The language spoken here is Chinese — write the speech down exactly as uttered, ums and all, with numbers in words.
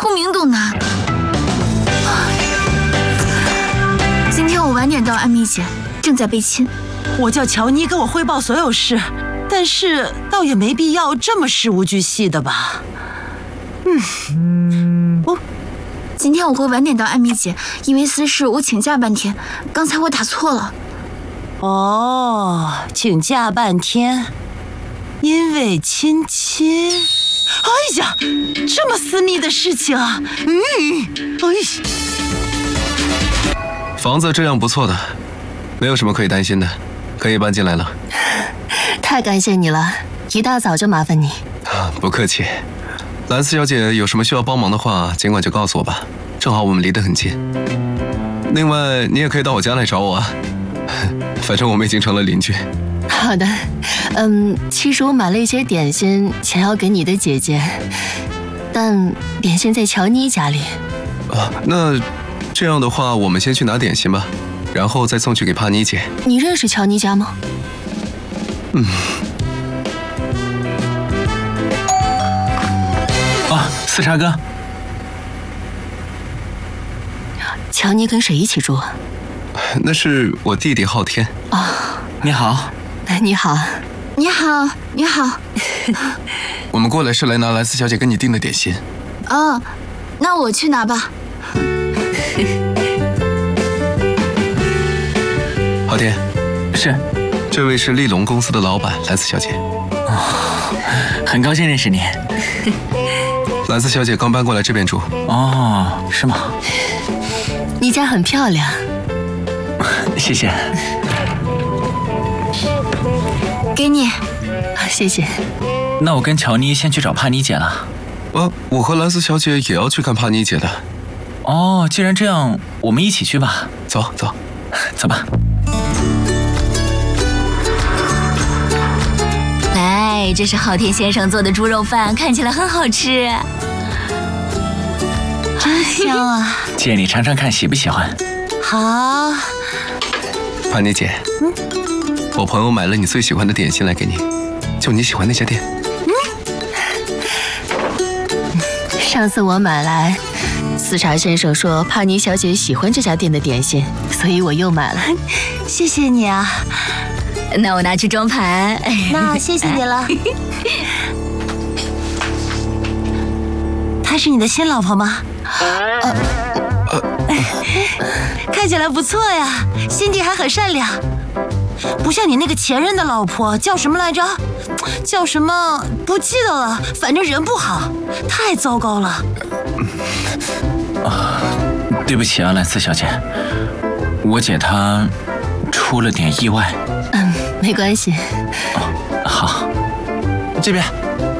通明都难。今天我晚点到艾米姐，正在备亲。 我叫乔妮跟我汇报所有事，但是倒也没必要这么事无巨细的吧。嗯， 哦，今天我会晚点到艾米姐，因为私事我请假半天，刚才我打错了。 哦，请假半天，因为亲亲。哎呀，这么私密的事情啊！嗯，哎。 房子质量不错的，没有什么可以担心的，可以搬进来了。 太感谢你了，一大早就麻烦你。 啊，不客气。兰斯小姐有什么需要帮忙的话，尽管就告诉我吧，正好我们离得很近。另外，你也可以到我家来找我啊，反正我们已经成了邻居。 好的，嗯，其实我买了一些点心，想要给你的姐姐，但点心在乔妮家里。 啊，那这样的话，我们先去拿点心吧，然后再送去给帕妮姐。 你认识乔妮家吗？ 嗯。 啊，四叉哥。 乔妮跟谁一起住？ 那是我弟弟昊天。 哦， 你好。 你好， 你好，你好。 我们过来是来拿兰斯小姐跟你订的点心。 哦，那我去拿吧。 昊天， 是， 这位是丽龙公司的老板兰斯小姐。 哦，很高兴认识你。 兰斯小姐刚搬过来这边住。 哦，是吗？ 你家很漂亮。 谢谢。 给你， 谢谢。 那我跟乔妮先去找帕妮姐了。 啊，我和兰斯小姐也要去看帕妮姐的。 哦，既然这样，我们一起去吧。 走走， 走吧。 来，这是昊天先生做的猪肉饭，看起来很好吃， 真香啊！ 借你尝尝看，喜不喜欢？ 好。 帕妮姐，嗯。我朋友买了你最喜欢的点心来给你，就你喜欢那家店。 嗯，上次我买来，四茶先生说帕妮小姐喜欢这家店的点心，所以我又买了。 谢谢你啊， 那我拿去装盘。 那谢谢你了。她是你的新老婆吗？呃呃，看起来不错呀，心地还很善良。不像你那个前任的老婆叫什么来着？叫什么不记得了，反正人不好，太糟糕了。 啊，对不起啊，兰斯小姐，我姐她出了点意外。 嗯，没关系。 哦，好， 这边。